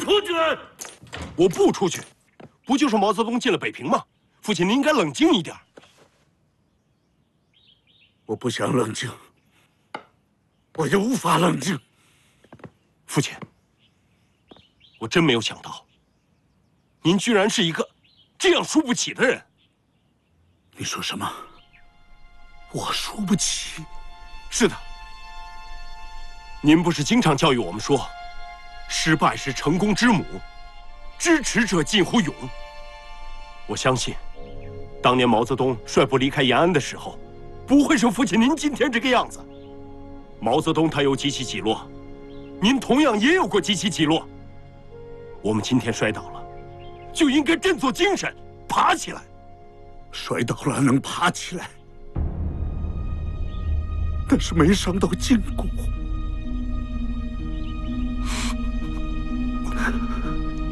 出去！ 我不出去，不就是毛泽东进了北平吗？父亲，您应该冷静一点。 我不想冷静，我也无法冷静。 父亲，我真没有想到，您居然是一个这样输不起的人。 你说什么？我输不起？ 是的，您不是经常教育我们说，失败是成功之母，支持者近乎勇。我相信，当年毛泽东率部离开延安的时候，不会是父亲您今天这个样子。毛泽东他有几起起落，您同样也有过几起起落。我们今天摔倒了，就应该振作精神，爬起来。 摔倒了能爬起来，但是没伤到筋骨。